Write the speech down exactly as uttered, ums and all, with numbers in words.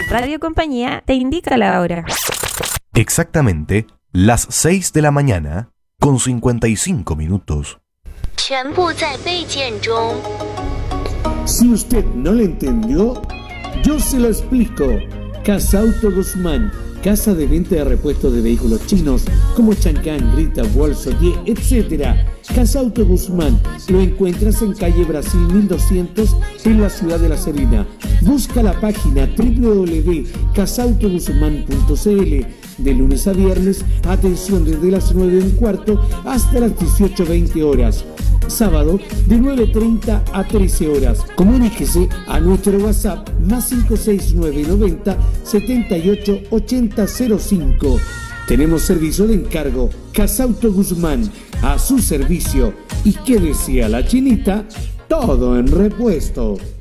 Radio Compañía te indica la hora. Exactamente las seis de la mañana con cincuenta y cinco minutos. Si usted no lo entendió, yo se lo explico. Casa Auto Guzmán, casa de venta de repuestos de vehículos chinos como Chancan, Grita, Bolso, Die, etcétera. Casa Auto Guzmán, lo encuentras en calle Brasil mil doscientos en la ciudad de La Serena. Busca la página doble u doble u doble u punto casa auto guzmán punto c l. De lunes a viernes, atención desde las nueve y cuarto hasta las dieciocho veinte horas. Sábado de nueve treinta a trece horas. Comuníquese a nuestro WhatsApp más cinco seis nueve noventa setenta y ocho ochenta cero cinco. Tenemos servicio de encargo. Casa Auto Guzmán, a su servicio. ¿Y qué decía la chinita? Todo en repuesto.